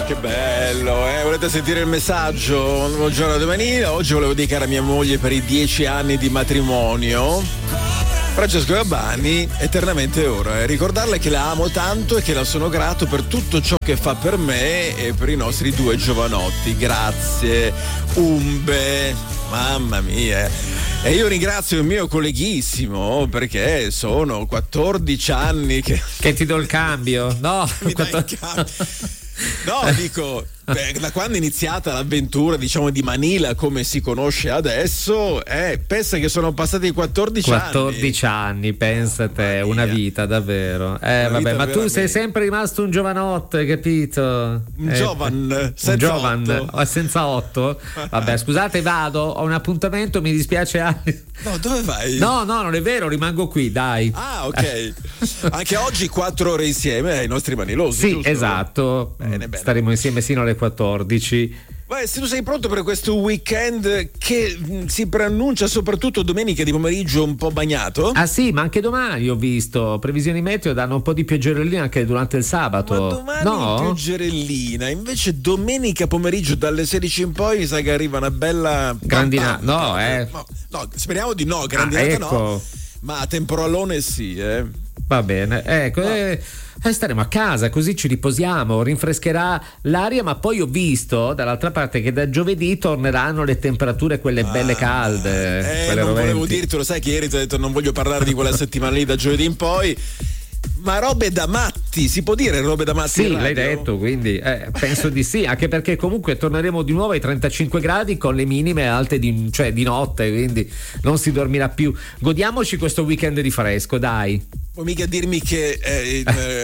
Che bello, volete sentire il messaggio? Buongiorno Domanila, oggi volevo dedicare a mia moglie per i 10 anni di matrimonio, Francesco Gabbani, eternamente ora, ricordarle che la amo tanto e che la sono grato per tutto ciò che fa per me e per i nostri 2 giovanotti. Grazie, Umbe, mamma mia. E io ringrazio il mio colleghissimo perché sono 14 anni che ti do il cambio. No, mi dai il cambio. No, dico, da quando è iniziata l'avventura, diciamo, di Manila come si conosce adesso, pensa che sono passati 14 anni, pensa te, una vita davvero. Vabbè, ma veramente. Tu sei sempre rimasto un giovanotto, capito? Un giovane senza 8. Vabbè, scusate, vado, ho un appuntamento, mi dispiace. No, dove vai? No, non è vero, rimango qui, dai. Ah, ok. Anche oggi 4 ore insieme ai nostri manilosi. Sì, giusto? Esatto. Bene. Staremo insieme sino alle 14. Se tu sei pronto per questo weekend che si preannuncia soprattutto domenica di pomeriggio un po' bagnato? Ah sì, ma anche domani ho visto previsioni meteo danno un po' di pioggerellina anche durante il sabato. Ma domani pioggerellina, invece domenica pomeriggio dalle 16 in poi mi sa che arriva una bella grandinata. No, speriamo di no, grandinata ecco. No, ma temporalone sì, Va bene, ecco. Staremo a casa così ci riposiamo, rinfrescherà l'aria, ma poi ho visto dall'altra parte che da giovedì torneranno le temperature quelle belle calde. Quelle non roventi. Volevo dirti, lo sai che ieri ti ho detto non voglio parlare di quella settimana lì da giovedì in poi. Ma robe da matti, si può dire robe da matti? Sì, l'hai detto, quindi penso di sì, anche perché comunque torneremo di nuovo ai 35 gradi con le minime alte di notte, quindi non si dormirà più. Godiamoci questo weekend di fresco, dai. Puoi mica dirmi che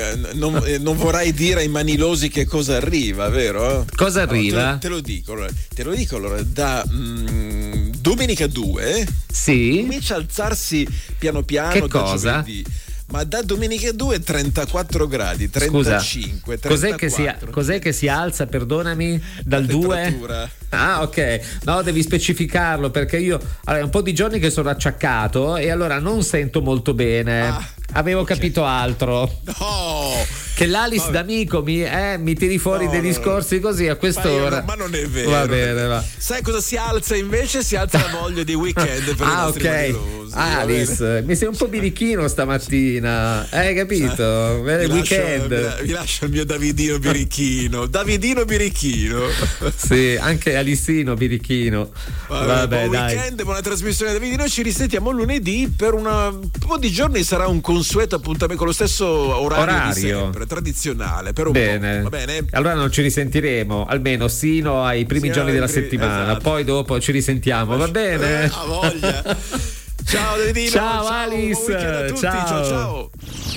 non vorrai dire ai manilosi che cosa arriva, vero? Cosa arriva? No, te lo dico allora, da domenica 2 sì? comincia a alzarsi piano piano. Che da cosa? Giovedì. Ma da domenica 2 34 gradi, 35, Scusa, 34. Cos'è che si alza, perdonami, dal 2? Ah, ok. No, devi specificarlo perché io un po' di giorni che sono acciaccato e allora non sento molto bene. Avevo capito altro. No! Che l'Alice d'amico mi tiri fuori dei discorsi così a quest'ora. Ma non è vero. Va bene, va. Sai cosa si alza invece? Si alza la voglia di weekend per i nostri manilosi. Alice, mi sei un po' birichino stamattina. Hai capito? Weekend. Vi lascio il mio Davidino birichino. Davidino birichino. Sì, anche Alicino birichino. Vabbè, buon dai. weekend, buona trasmissione Davidino. Ci risentiamo lunedì per un po' di giorni. Sarà un consueto appuntamento con lo stesso orario. Di sempre, tradizionale per un bene. po', va bene? Allora non ci risentiremo almeno sino ai primi giorni della settimana, esatto. Poi dopo ci risentiamo, va bene? A voglia. Ciao Davidino. Ciao Alice. A tutti. Ciao.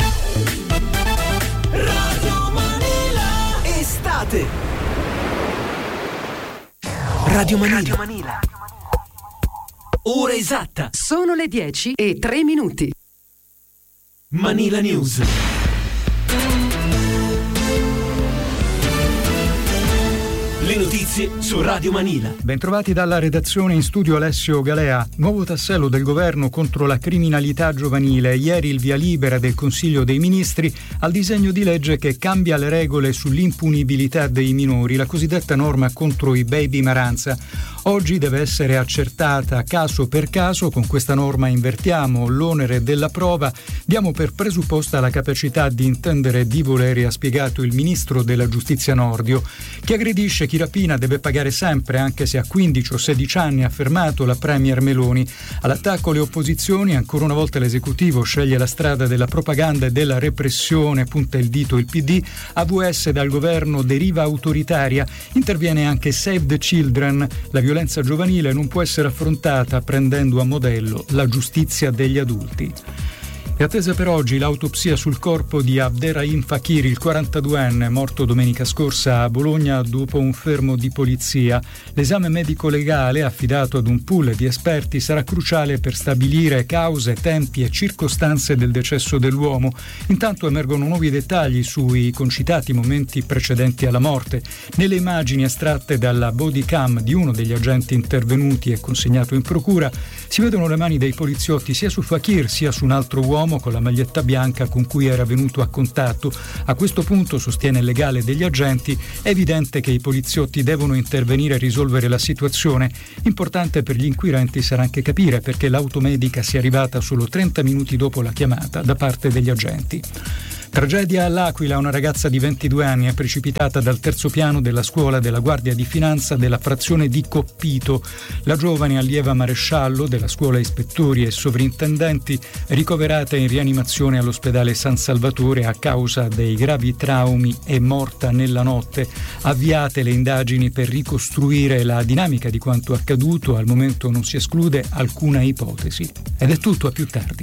Radio Manila estate. Radio Manila. Ora esatta. Sono le 10:03. Manila News. Le notizie su Radio Manila. Bentrovati dalla redazione, in studio Alessio Galea. Nuovo tassello del governo contro la criminalità giovanile. Ieri il via libera del Consiglio dei Ministri al disegno di legge che cambia le regole sull'impunibilità dei minori, la cosiddetta norma contro i baby maranza. Oggi deve essere accertata caso per caso. Con questa norma invertiamo l'onere della prova, diamo per presupposta la capacità di intendere e di volere, ha spiegato il ministro della giustizia Nordio. Chi aggredisce, chi rapina deve pagare sempre, anche se a 15 o 16 anni, ha affermato la premier Meloni. All'attacco le opposizioni, ancora una volta l'esecutivo sceglie la strada della propaganda e della repressione, punta il dito il PD, AVS dal governo deriva autoritaria, interviene anche Save the Children, la violenza giovanile non può essere affrontata prendendo a modello la giustizia degli adulti. È attesa per oggi l'autopsia sul corpo di Abderrahim Fakir, il 42enne, morto domenica scorsa a Bologna dopo un fermo di polizia. L'esame medico-legale, affidato ad un pool di esperti, sarà cruciale per stabilire cause, tempi e circostanze del decesso dell'uomo. Intanto emergono nuovi dettagli sui concitati momenti precedenti alla morte. Nelle immagini estratte dalla body cam di uno degli agenti intervenuti e consegnato in procura, si vedono le mani dei poliziotti sia su Fakir sia su un altro uomo uomo con la maglietta bianca con cui era venuto a contatto. A questo punto, sostiene il legale degli agenti, è evidente che i poliziotti devono intervenire e risolvere la situazione. Importante per gli inquirenti sarà anche capire perché l'automedica sia arrivata solo 30 minuti dopo la chiamata da parte degli agenti. Tragedia all'Aquila, una ragazza di 22 anni è precipitata dal terzo piano della scuola della Guardia di Finanza della frazione di Coppito. La giovane allieva maresciallo della scuola ispettori e sovrintendenti, ricoverata in rianimazione all'ospedale San Salvatore a causa dei gravi traumi, è morta nella notte. Avviate le indagini per ricostruire la dinamica di quanto accaduto, al momento non si esclude alcuna ipotesi. Ed è tutto, a più tardi.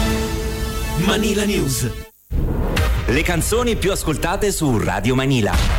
Manila News. Le canzoni più ascoltate su Radio Manila.